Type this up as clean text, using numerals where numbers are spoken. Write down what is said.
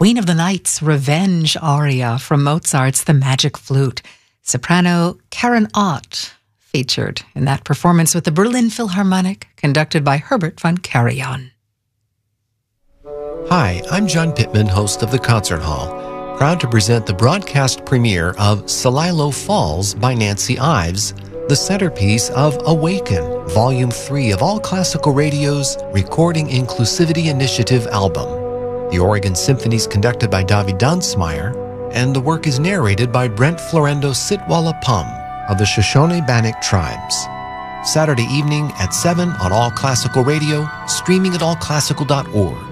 Queen of the Night's Revenge aria from Mozart's The Magic Flute. Soprano Karen Ott featured in that performance with the Berlin Philharmonic, conducted by Herbert von Karajan. Hi, I'm John Pittman, host of The Concert Hall, proud to present the broadcast premiere of Celilo Falls by Nancy Ives, the centerpiece of Awaken, Volume 3 of All Classical Radio's Recording Inclusivity Initiative album. The Oregon Symphony is conducted by David Dunsmeyer, and the work is narrated by Brent Florendo Sitwalla Pum of the Shoshone Bannock Tribes. Saturday evening at 7 on All Classical Radio, streaming at allclassical.org.